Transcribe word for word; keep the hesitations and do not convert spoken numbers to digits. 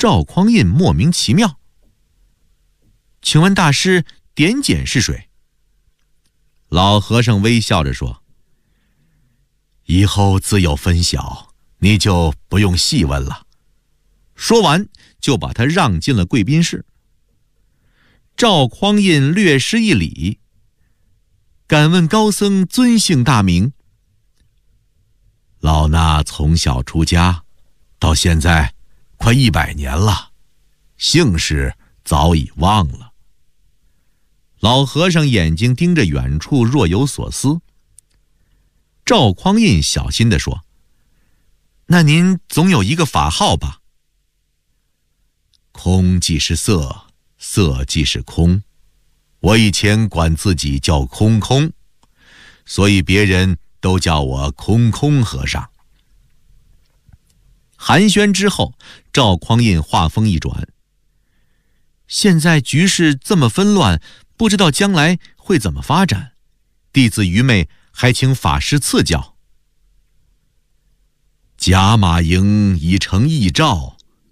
赵匡胤莫名其妙。请问大师点检是谁？老和尚微笑着说：以后自有分晓，你就不用细问了。说完就把他让进了贵宾室。赵匡胤略施一礼：敢问高僧尊姓大名？老衲从小出家，到现在快一百年了，姓氏早已忘了。老和尚眼睛盯着远处，若有所思。赵匡胤小心地说：那您总有一个法号吧？空即是色，色即是空。我以前管自己叫空空，所以别人都叫我空空和尚。寒暄之后，赵匡胤话锋一转：现在局势这么纷乱，不知道将来会怎么发展，弟子愚昧，还请法师赐教。甲马营已成驿诏，